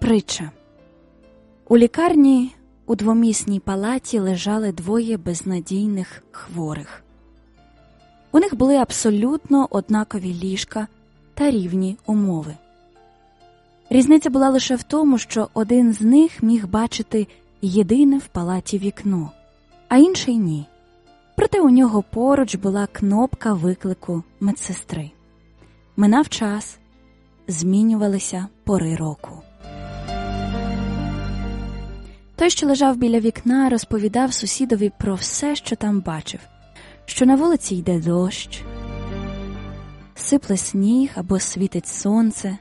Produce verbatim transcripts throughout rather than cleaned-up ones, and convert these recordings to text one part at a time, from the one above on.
Притча. У лікарні у двомісній палаті лежали двоє безнадійних хворих. У них були абсолютно однакові ліжка та рівні умови. Різниця була лише в тому, що один з них міг бачити єдине в палаті вікно, а інший – ні. Проте у нього поруч була кнопка виклику медсестри. Минав час, змінювалися пори року. Той, що лежав біля вікна, розповідав сусідові про все, що там бачив. Що на вулиці йде дощ, сипле сніг або світить сонце,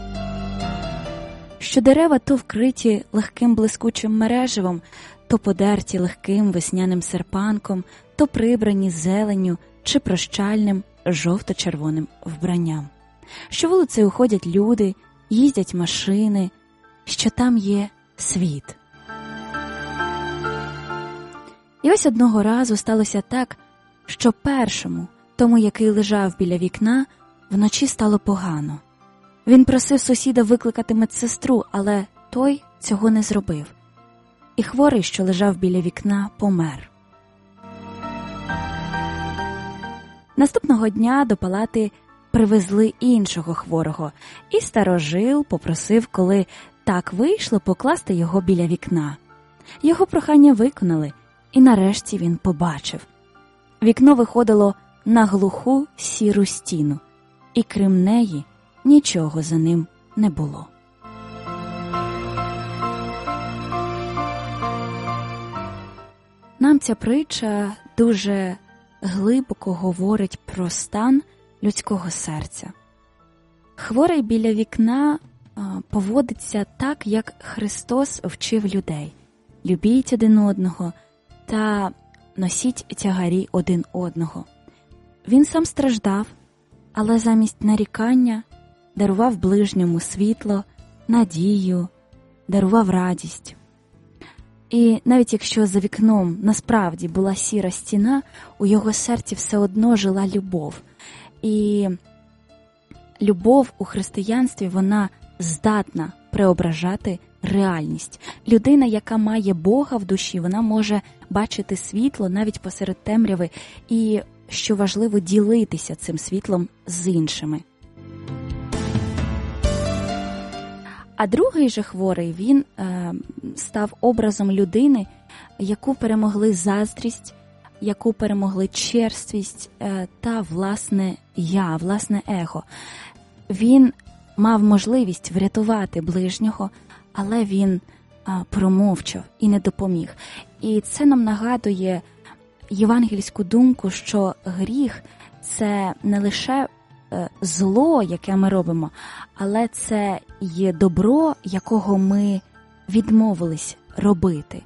що дерева то вкриті легким блискучим мереживом, то подерті легким весняним серпанком, то прибрані зеленню чи прощальним жовто-червоним вбранням. Що вулицею ходять люди, їздять машини, що там є світ. І ось одного разу сталося так, що першому, тому, який лежав біля вікна, вночі стало погано. Він просив сусіда викликати медсестру, але той цього не зробив. І хворий, що лежав біля вікна, помер. Наступного дня до палати привезли іншого хворого, і старожил попросив, коли так вийшло, покласти його біля вікна. Його прохання виконали, і нарешті він побачив. Вікно виходило на глуху сіру стіну, і крім неї нічого за ним не було. Нам ця притча дуже глибоко говорить про стан людського серця. Хворий біля вікна поводиться так, як Христос вчив людей. Любіть один одного та носіть тягарі один одного. Він сам страждав, але замість нарікання дарував ближньому світло, надію, дарував радість. І навіть якщо за вікном насправді була сіра стіна, у його серці все одно жила любов. І любов у християнстві, вона здатна преображати реальність. Людина, яка має Бога в душі, вона може бачити світло навіть посеред темряви і, що важливо, ділитися цим світлом з іншими. А другий же хворий, він е, став образом людини, яку перемогли заздрість, яку перемогли черствість е, та власне я, власне его. Він мав можливість врятувати ближнього, але він а, промовчав і не допоміг. І це нам нагадує євангельську думку, що гріх – це не лише е, зло, яке ми робимо, але це є добро, якого ми відмовились робити.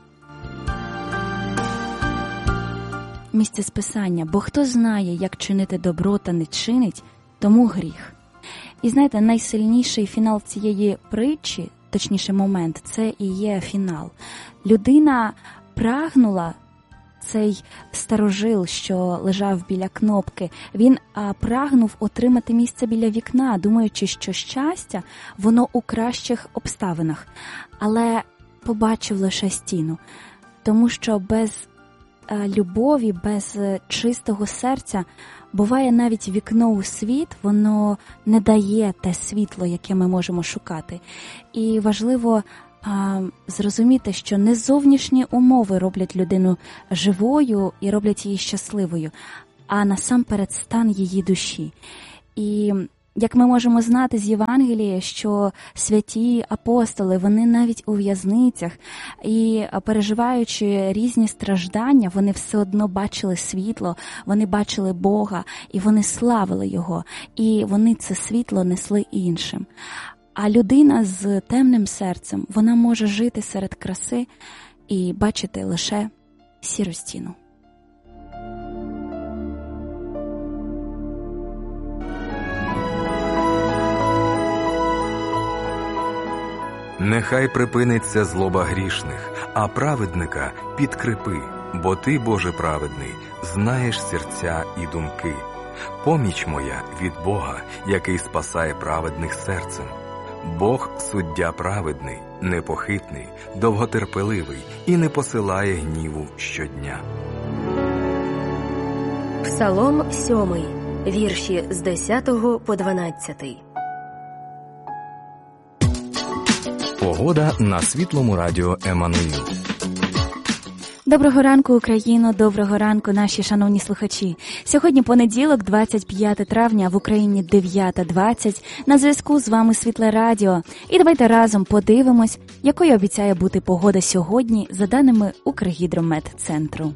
Місце з Писання: «Бо хто знає, як чинити добро та не чинить, тому гріх». І знаєте, найсильніший фінал цієї притчі, точніше момент, це і є фінал. Людина прагнула, цей старожил, що лежав біля кнопки, він а, прагнув отримати місце біля вікна, думаючи, що щастя, воно у кращих обставинах. Але побачив лише стіну, тому що без а, любові, без чистого серця, буває, навіть вікно у світ, воно не дає те світло, яке ми можемо шукати. І важливо а, зрозуміти, що не зовнішні умови роблять людину живою і роблять її щасливою, а насамперед стан її душі. І як ми можемо знати з Євангелія, що святі апостоли, вони навіть у в'язницях, і переживаючи різні страждання, вони все одно бачили світло, вони бачили Бога, і вони славили Його, і вони це світло несли іншим. А людина з темним серцем, вона може жити серед краси і бачити лише сіру стіну. Нехай припиниться злоба грішних, а праведника підкріпи, бо ти, Боже праведний, знаєш серця і думки. Поміч моя від Бога, який спасає праведних серцем. Бог – суддя праведний, непохитний, довготерпеливий і не посилає гніву щодня. Псалом сьомий, вірші з десятого по дванадцятий. Погода на Світлому радіо Еммануїл. Доброго ранку, Україно! Доброго ранку, наші шановні слухачі! Сьогодні понеділок, двадцять п'яте травня, в Україні дев'ята двадцять. На зв'язку з вами Світле Радіо. І давайте разом подивимось, якою обіцяє бути погода сьогодні, за даними Укргідрометцентру.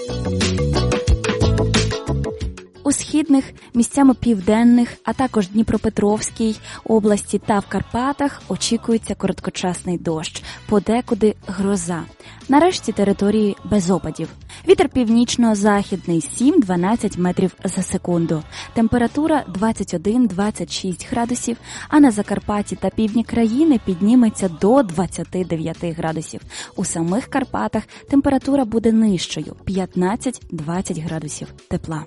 У східних, місцями південних, а також Дніпропетровській області та в Карпатах очікується короткочасний дощ, подекуди гроза. На решті території без опадів. Вітер північно-західний сім-дванадцять метрів за секунду. Температура двадцять один - двадцять шість градусів, а на Закарпатті та півдні країни підніметься до двадцять дев'ять градусів. У самих Карпатах температура буде нижчою – п'ятнадцять - двадцять градусів тепла.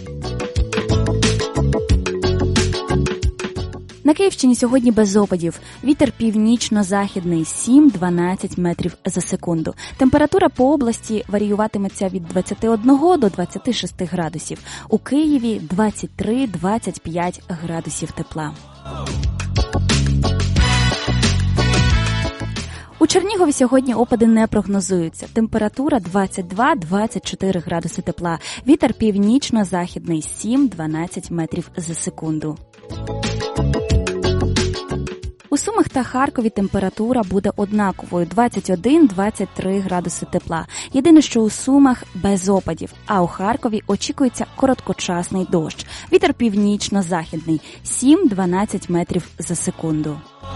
На Київщині сьогодні без опадів. Вітер північно-західний сім-дванадцять метрів за секунду. Температура по області варіюватиметься від двадцять один до двадцять шість градусів. У Києві двадцять три - двадцять п'ять градусів тепла. У Чернігові сьогодні опади не прогнозуються. Температура двадцять два - двадцять чотири градуси тепла. Вітер північно-західний сім-дванадцять метрів за секунду. У Сумах та Харкові температура буде однаковою – двадцять один - двадцять три градуси тепла. Єдине, що у Сумах без опадів, а у Харкові очікується короткочасний дощ. Вітер північно-західний сім-дванадцять метрів за секунду.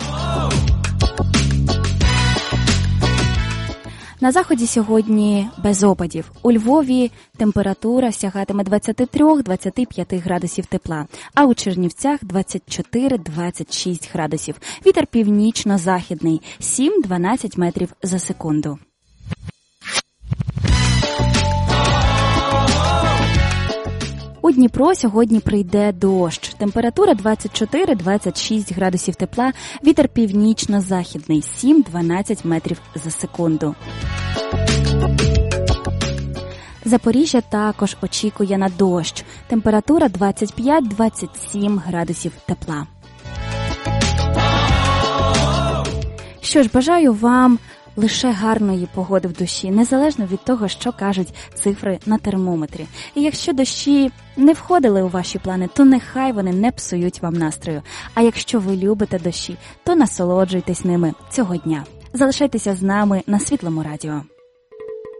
На заході сьогодні без опадів. У Львові температура сягатиме двадцять три - двадцять п'ять градусів тепла, а у Чернівцях двадцять чотири - двадцять шість градусів. Вітер північно-західний сім-дванадцять метрів за секунду. У Дніпро сьогодні прийде дощ. Температура двадцять чотири - двадцять шість градусів тепла, вітер північно-західний сім-дванадцять метрів за секунду. Запоріжжя також очікує на дощ. Температура двадцять п'ять - двадцять сім градусів тепла. Що ж, бажаю вам лише гарної погоди в душі, незалежно від того, що кажуть цифри на термометрі. І якщо дощі не входили у ваші плани, то нехай вони не псують вам настрою. А якщо ви любите дощі, то насолоджуйтесь ними цього дня. Залишайтеся з нами на Світлому радіо.